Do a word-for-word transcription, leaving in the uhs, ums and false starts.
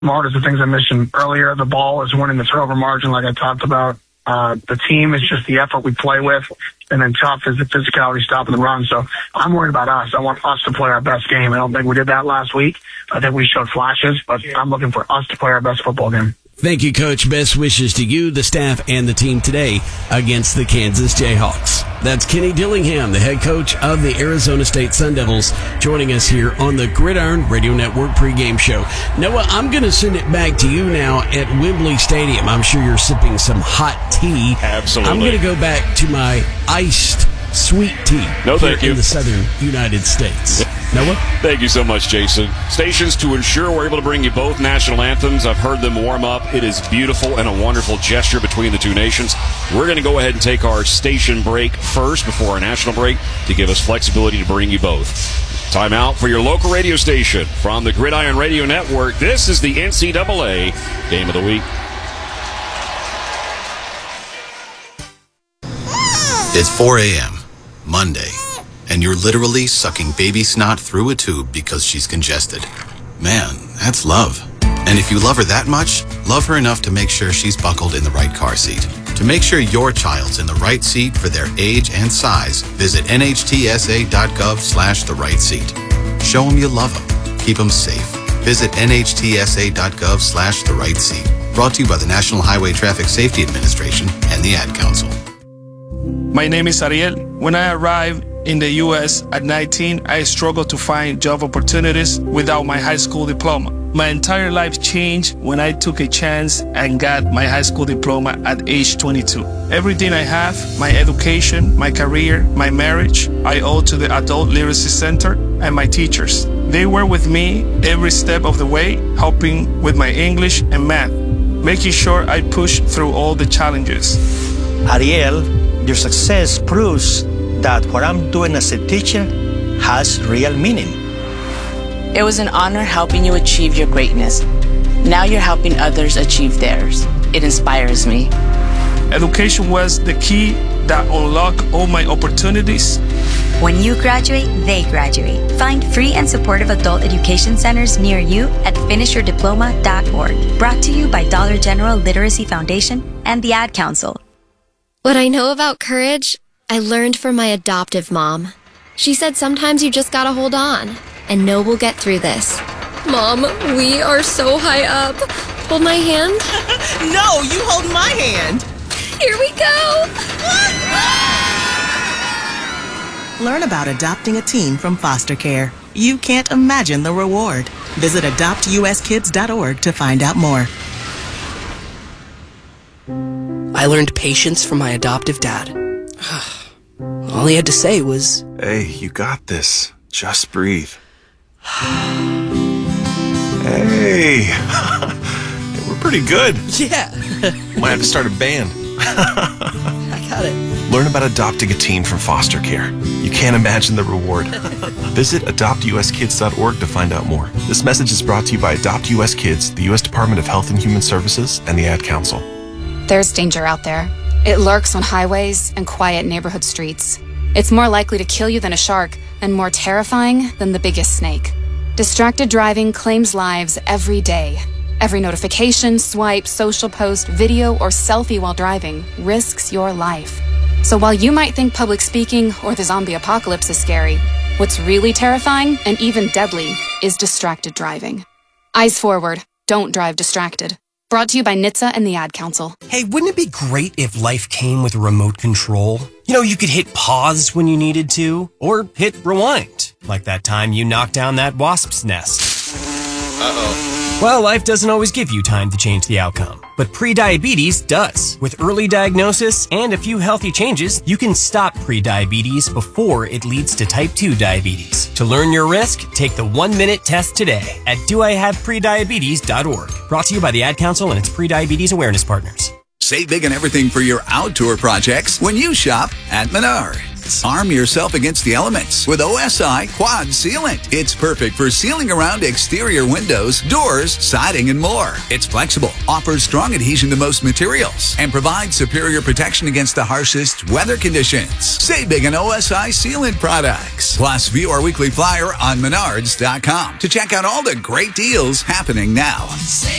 Smart is the things I mentioned earlier. The ball is winning the turnover margin, like I talked about. Uh, the team is just the effort we play with. And then tough is the physicality stopping the run. So I'm worried about us. I want us to play our best game. I don't think we did that last week. I think we showed flashes, but I'm looking for us to play our best football game. Thank you, Coach. Best wishes to you, the staff, and the team today against the Kansas Jayhawks. That's Kenny Dillingham, the head coach of the Arizona State Sun Devils, joining us here on the Gridiron Radio Network pregame show. Noah, I'm going to send it back to you now at Wembley Stadium. I'm sure you're sipping some hot tea. Absolutely. I'm going to go back to my iced sweet tea no, here thank you. in the southern United States. Noah? Thank you so much, Jason. Stations, to ensure we're able to bring you both national anthems. I've heard them warm up. It is beautiful and a wonderful gesture between the two nations. We're going to go ahead and take our station break first before our national break to give us flexibility to bring you both. Time out for your local radio station from the Gridiron Radio Network. This is the N C double A Game of the Week. It's four a.m., Monday, and you're literally sucking baby snot through a tube because she's congested. Man, that's love. And if you love her that much, love her enough to make sure she's buckled in the right car seat. To make sure your child's in the right seat for their age and size, visit N H T S A dot gov slash the right seat. Show them you love them. Keep them safe. Visit N H T S A dot gov slash the right seat. Brought to you by the National Highway Traffic Safety Administration and the Ad Council. My name is Ariel. When I arrived in the U S at nineteen, I struggled to find job opportunities without my high school diploma. My entire life changed when I took a chance and got my high school diploma at age twenty-two. Everything I have, my education, my career, my marriage, I owe to the Adult Literacy Center and my teachers. They were with me every step of the way, helping with my English and math, making sure I pushed through all the challenges. Ariel, your success proves that what I'm doing as a teacher has real meaning. It was an honor helping you achieve your greatness. Now you're helping others achieve theirs. It inspires me. Education was the key that unlocked all my opportunities. When you graduate, they graduate. Find free and supportive adult education centers near you at finish your diploma dot org. Brought to you by Dollar General Literacy Foundation and the Ad Council. What I know about courage, I learned from my adoptive mom. She said sometimes you just gotta hold on and know we'll get through this. Mom, we are so high up. Hold my hand. No, you hold my hand. Here we go. Learn about adopting a teen from foster care. You can't imagine the reward. Visit adopt U S kids dot org to find out more. I learned patience from my adoptive dad. All he had to say was, "Hey, you got this. Just breathe." Hey, we're pretty good. Yeah. Might have to start a band. I got it. Learn about adopting a teen from foster care. You can't imagine the reward. Visit adopt U S kids dot org to find out more. This message is brought to you by Adopt U S Kids, the U S Department of Health and Human Services, and the Ad Council. There's danger out there. It lurks on highways and quiet neighborhood streets. It's more likely to kill you than a shark, and more terrifying than the biggest snake. Distracted driving claims lives every day. Every notification, swipe, social post, video, or selfie while driving risks your life. So while you might think public speaking or the zombie apocalypse is scary, what's really terrifying and even deadly is distracted driving. Eyes forward. Don't drive distracted. Brought to you by N H T S A and the Ad Council. Hey, wouldn't it be great if life came with a remote control? You know, you could hit pause when you needed to, or hit rewind, like that time you knocked down that wasp's nest. Uh-oh. Well, life doesn't always give you time to change the outcome, but prediabetes does. With early diagnosis and a few healthy changes, you can stop prediabetes before it leads to type two diabetes. To learn your risk, take the one-minute test today at do I have prediabetes dot org. Brought to you by the Ad Council and its prediabetes awareness partners. Save big on everything for your outdoor projects when you shop at Menards. products. Arm yourself against the elements with O S I Quad Sealant. It's perfect for sealing around exterior windows, doors, siding, and more. It's flexible, offers strong adhesion to most materials, and provides superior protection against the harshest weather conditions. Save big on O S I Sealant products. Plus, view our weekly flyer on Menards dot com to check out all the great deals happening now.